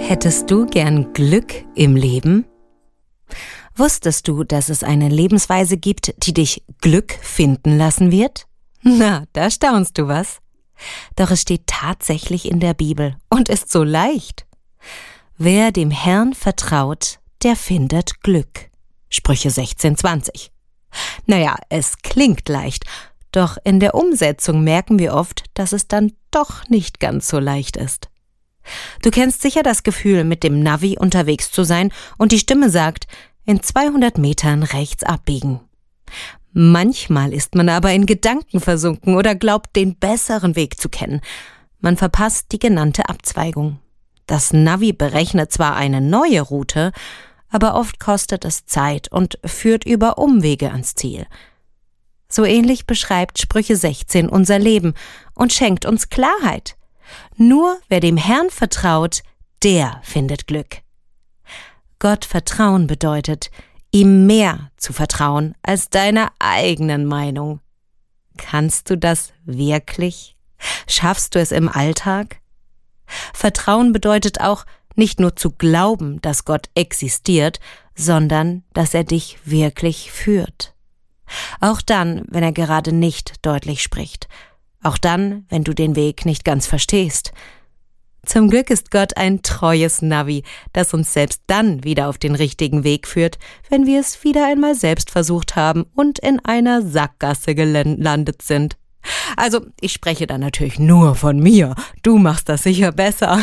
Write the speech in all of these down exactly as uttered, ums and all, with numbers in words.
Hättest du gern Glück im Leben? Wusstest du, dass es eine Lebensweise gibt, die dich Glück finden lassen wird? Na, da staunst du was. Doch es steht tatsächlich in der Bibel und ist so leicht. Wer dem Herrn vertraut, der findet Glück. Sprüche sechzehn zwanzig. Naja, es klingt leicht, doch in der Umsetzung merken wir oft, dass es dann doch nicht ganz so leicht ist. Du kennst sicher das Gefühl, mit dem Navi unterwegs zu sein und die Stimme sagt, in zweihundert Metern rechts abbiegen. Manchmal ist man aber in Gedanken versunken oder glaubt, den besseren Weg zu kennen. Man verpasst die genannte Abzweigung. Das Navi berechnet zwar eine neue Route, aber oft kostet es Zeit und führt über Umwege ans Ziel. So ähnlich beschreibt Sprüche sechzehn unser Leben und schenkt uns Klarheit. Nur wer dem Herrn vertraut, der findet Glück. Gott vertrauen bedeutet, ihm mehr zu vertrauen als deiner eigenen Meinung. Kannst du das wirklich? Schaffst du es im Alltag? Vertrauen bedeutet auch, nicht nur zu glauben, dass Gott existiert, sondern dass er dich wirklich führt. Auch dann, wenn er gerade nicht deutlich spricht. Auch dann, wenn du den Weg nicht ganz verstehst. Zum Glück ist Gott ein treues Navi, das uns selbst dann wieder auf den richtigen Weg führt, wenn wir es wieder einmal selbst versucht haben und in einer Sackgasse gelandet sind. Also, ich spreche da natürlich nur von mir. Du machst das sicher besser.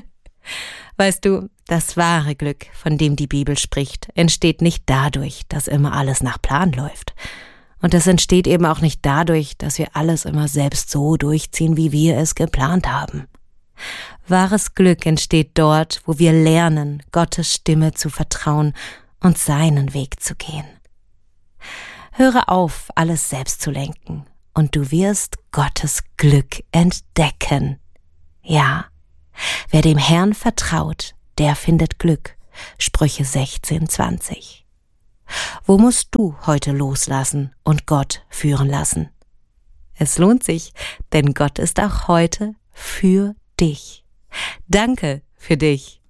Weißt du, das wahre Glück, von dem die Bibel spricht, entsteht nicht dadurch, dass immer alles nach Plan läuft. Und es entsteht eben auch nicht dadurch, dass wir alles immer selbst so durchziehen, wie wir es geplant haben. Wahres Glück entsteht dort, wo wir lernen, Gottes Stimme zu vertrauen und seinen Weg zu gehen. Höre auf, alles selbst zu lenken, und du wirst Gottes Glück entdecken. Ja, wer dem Herrn vertraut, der findet Glück. Sprüche sechzehn zwanzig. Wo musst du heute loslassen und Gott führen lassen? Es lohnt sich, denn Gott ist auch heute für dich. Danke für dich.